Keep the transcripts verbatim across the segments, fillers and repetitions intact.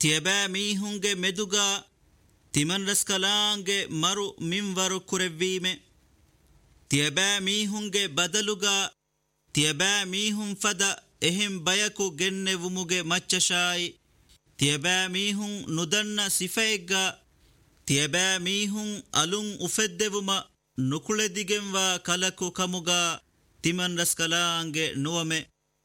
තියබෑ මීහුන්ගේ මෙදුගා තිමන් රස්කලාන්ගේ මරු මින්වරු කුරෙව්වීමේ තියබෑ මීහුන්ගේ බදලුගා තියබෑ මීහුන් ෆද එහෙම් බයකු ගෙන්නෙවුමුගේ මච්චෂායි තියබෑ මීහුන් නුදන්න සිෆෙග්ගා තියබෑ මීහුන් අලුන් උෆෙද්දෙවුම නුකුලෙදිගෙන්වා කලකු කමුගා තිමන් රස්කලාන්ගේ නුවමේ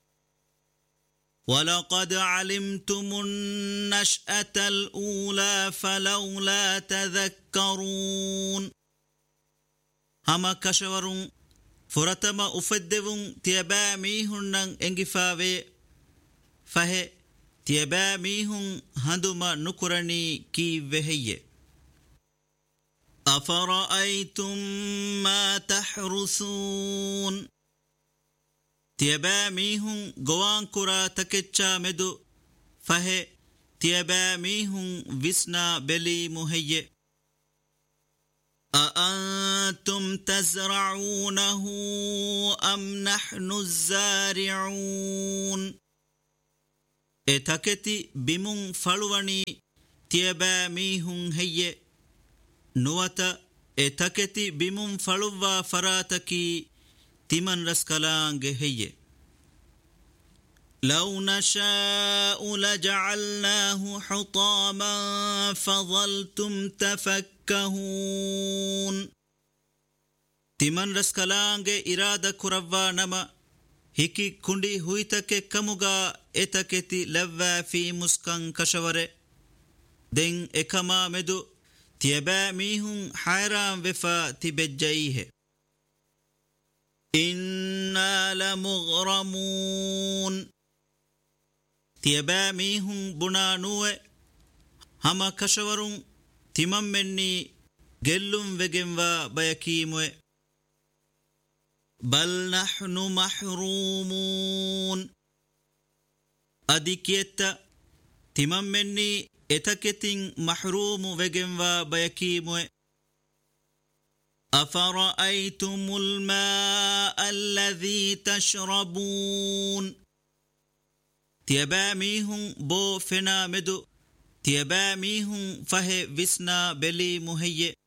وَلَقَدْ عَلِمْتُمُ النَّشْأَةَ الْأُولَى فَلَوْلَا تَذَكَّرُونَ هَمَا كَشَوَرُونَ فُرَتَمَ أُفَدِّوُونَ تِيَبَا مِيهُنَّنْ إِنْغِفَاوَي فَهِ تِيَبَا مِيهُنْ هَنْدُمَا نُكُرَنِي كِي وَهِيَّ أَفَرَأَيْتُمْ مَا تَحْرُثُونَ තියබෑ මීහුන් ගොවාන් කුරා තකෙච්චා මෙදු ෆහෙ තියබෑ මීහුන් විස්නා බෙලී මුහෙయ్యෙ أأنتم تزرعونه أم نحن الزارعون එතකෙති බිමුන් ෆළුවනි තියබෑ මීහුන් හෙయ్యෙ නුවත එතකෙති බිමුන් ෆළුවා ෆරාතකි තිමන් රස්කලාන්ගේ හෙయ్యෙ لو نشاء لجعلناه حطاما فظلتم تفكهون තිමන් රස්කලාන්ගේ ඉරාද කුරවවා නම හිකි කුණ්ඩි හුයිතකෙ කමුගා එතකෙති ලැව්වා ෆී මුස්කන් කෂවරෙ දෙන් එකමා මෙදු තියබෑ මීහුන් හයරාම් වෙෆා තිබෙජ්ජයිහෙ إِنَّا لَمُغْرَمُونَ තියබෑ මීහුන් බුණා නුවේ හම කෂවරුන් තිමම් මෙන්නි ගෙල්ලුම් වෙගෙන්වා බයකීමුවේ බල් නහ්නු මහ්රූමූන් අදිකියත්ත තිමම් මෙන්නි එතකෙතින් මහ්රූමු වෙගෙන්වා බයකීමුවේ أفرأيتم الماء الذي تشربون තියබෑ මීහුන් බෝ ෆෙනා මෙදු තියබෑ මීහුන් ෆහෙ විස්නා බෙලී මුහෙయ్యෙ